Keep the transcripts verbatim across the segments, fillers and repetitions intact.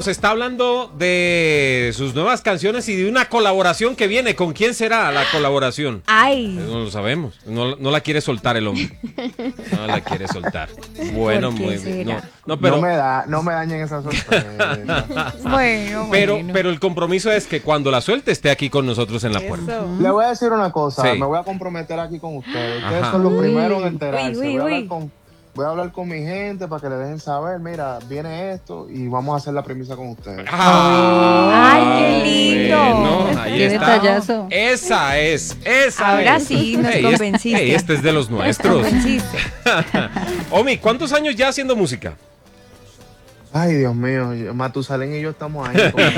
nos está hablando de sus nuevas canciones y de una colaboración que viene. ¿Con quién será la colaboración? Ay. No lo sabemos. No, no la quiere soltar el hombre. No la quiere soltar. Bueno, muy bien. No, no, pero, no, me da, no me dañen esa sorpresa. bueno, pero, bueno. pero el compromiso es que cuando la suelte esté aquí con nosotros en la Eso. puerta. Le voy a decir una cosa. Sí. Me voy a comprometer aquí con ustedes. Ustedes Ajá. son los Uy, primeros en enterarse. uy, uy, voy, a hablar uy. con, voy a hablar con mi gente para que le dejen saber. Mira, viene esto y vamos a hacer la premisa con ustedes. Ah, Ay, qué lindo. Bueno, ahí Qué está. detallazo. Esa es, esa Ahora es. sí nos Ey, convenciste. Este, ey, este es de los Nos nuestros. convenciste. Omi, ¿cuántos años ya haciendo música? Ay, Dios mío, yo- Matusalén y yo estamos ahí. como-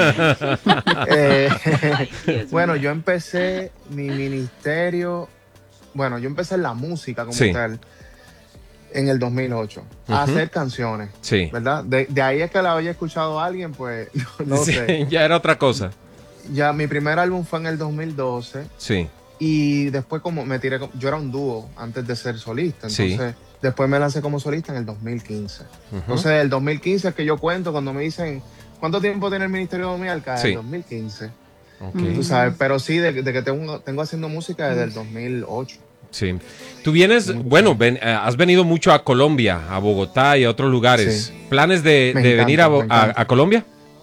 Eh, bueno, yo empecé mi ministerio, bueno, yo empecé en la música como Sí. tal en el dos mil ocho, a Ujú. hacer canciones, Sí. ¿verdad? De, de ahí es que la había escuchado a alguien, pues, no Sí, sé. ya era otra cosa. Ya mi primer álbum fue en el dos mil doce Sí. y después como me tiré, con- yo era un dúo antes de ser solista, Sí. entonces después me lancé como solista en el dos mil quince. Ujú. Entonces, el dos mil quince es que yo cuento cuando me dicen, ¿cuánto tiempo tiene el Ministerio de Mialca? Sí. El dos mil quince. Ok. Tú sabes, pero sí, de, de que tengo, tengo haciendo música desde el dos mil ocho. Sí. Tú vienes, bueno, ven, eh, has venido mucho a Colombia, a Bogotá y a otros lugares. Sí. ¿Planes de, Me de encanta, venir a, Bo- me a- encanta. a Colombia?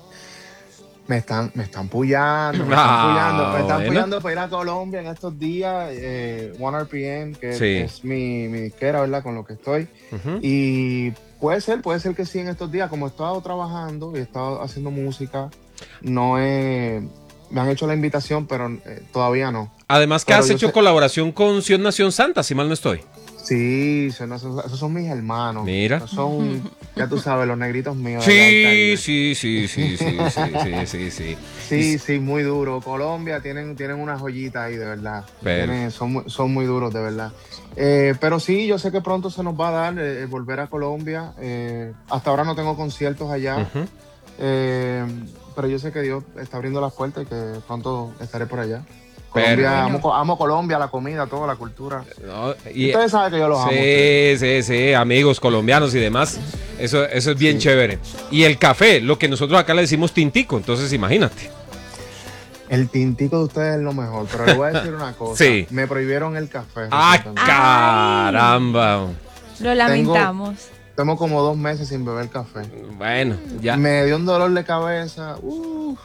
Me están, me están puyando, me Ah, están puyando, me están bueno. puyando para ir a Colombia en estos días. Eh, One R P M, que Sí. es mi, mi disquera, ¿verdad? Con lo que estoy. Ujú. Y puede ser, puede ser que sí en estos días, como he estado trabajando y he estado haciendo música, no he, me han hecho la invitación, pero eh, todavía no. Además que Pero has yo hecho sé- colaboración con Ciudad Nación Santa, si mal no estoy. Sí, son- esos, esos son mis hermanos. Mira. Esos son, ya tú sabes, los negritos míos. Sí, ¿verdad? sí, sí, sí, sí, sí, sí, sí, sí. Sí, sí, muy duro. Colombia tienen, tienen una joyita ahí, de verdad. Pero- Tienen- son, muy- son muy duros, de verdad. Eh, pero sí, yo sé que pronto se nos va a dar eh, el volver a Colombia. Eh, hasta ahora no tengo conciertos allá. Ujú. Eh, pero yo sé que Dios está abriendo las puertas y que pronto estaré por allá. Pero- Colombia, amo, Co- amo Colombia, la comida, toda la cultura. No, y- Ustedes saben que yo los amo. sí, sí, sí, amigos colombianos y demás. Eso, eso es bien Sí. chévere. Y el café, lo que nosotros acá le decimos tintico, entonces imagínate. El tintico de ustedes es lo mejor, pero le voy a decir una cosa. Sí. Me prohibieron el café. ¡Ah, recientemente. caramba! Lo lamentamos. Tengo como dos meses sin beber café. Bueno, ya. Me dio un dolor de cabeza. uf.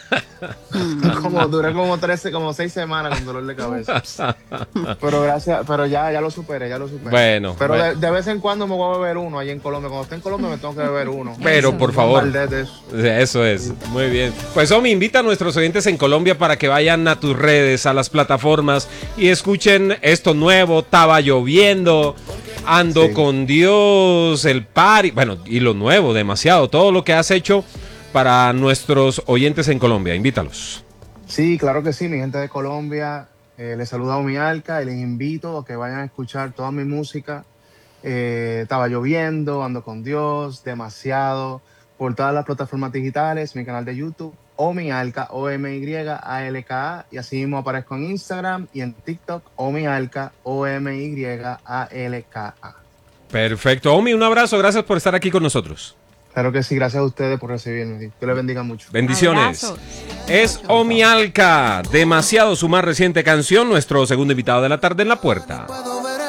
como duré como trece, como seis semanas con dolor de cabeza. Pero gracias, pero ya, ya lo superé, ya lo superé. Bueno, Pero bueno. de, de vez en cuando me voy a beber uno allá en Colombia. Cuando esté en Colombia me tengo que beber uno. Pero, Eso. por Un favor. balde de eso. Eso es, muy bien. Pues Omi, invita a nuestros oyentes en Colombia para que vayan a tus redes, a las plataformas y escuchen esto nuevo, Estaba Lloviendo, Ando Sí. con Dios, el party, bueno, y lo nuevo, demasiado, todo lo que has hecho para nuestros oyentes en Colombia, invítalos. Sí, claro que sí, mi gente de Colombia. Eh, les saluda mi Alca y les invito a que vayan a escuchar toda mi música. Eh, Estaba Lloviendo, Ando con Dios, Demasiado, por todas las plataformas digitales, mi canal de YouTube, Omi Alca, O M Y A L K A, y así mismo aparezco en Instagram y en TikTok, Omi Alca, O M Y A L K A. Perfecto, Omi, un abrazo, gracias por estar aquí con nosotros. Claro que sí, gracias a ustedes por recibirme. Dios les bendiga mucho. Bendiciones. Abrazos. Es Omi Alca, demasiado su más reciente canción, nuestro segundo invitado de la tarde en la puerta. Puedo